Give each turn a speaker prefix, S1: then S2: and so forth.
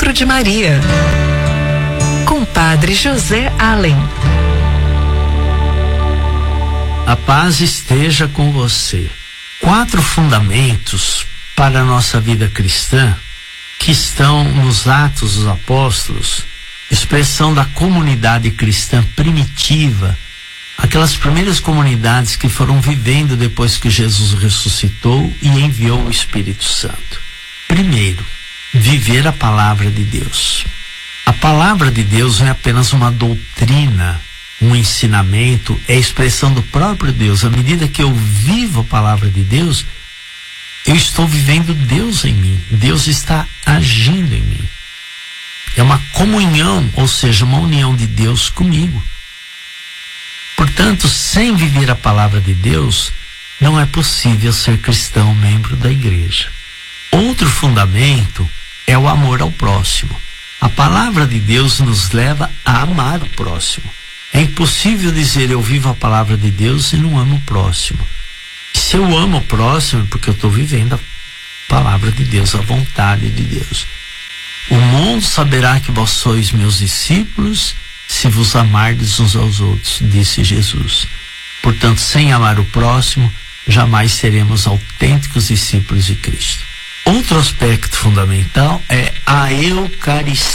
S1: Encontro de Maria, com Padre José Allen.
S2: A paz esteja com você. 4 fundamentos para a nossa vida cristã que estão nos Atos dos Apóstolos, expressão da comunidade cristã primitiva, aquelas primeiras comunidades que foram vivendo depois que Jesus ressuscitou e enviou o Espírito Santo. Primeiro, viver a palavra de Deus. A palavra de Deus não é apenas uma doutrina, um ensinamento, é a expressão do próprio Deus. À medida que eu vivo a palavra de Deus, eu estou vivendo Deus em mim. Deus está agindo em mim. É uma comunhão, ou seja, uma união de Deus comigo. Portanto, sem viver a palavra de Deus, não é possível ser cristão, membro da igreja. Outro fundamento é o amor ao próximo. A palavra de Deus nos leva a amar o próximo. É impossível dizer eu vivo a palavra de Deus e não amo o próximo. Se eu amo o próximo é porque eu estou vivendo a palavra de Deus, a vontade de Deus. O mundo saberá que vós sois meus discípulos se vos amardes uns aos outros, disse Jesus. Portanto, sem amar o próximo, jamais seremos autênticos discípulos de Cristo. Outro aspecto fundamental é a Eucaristia.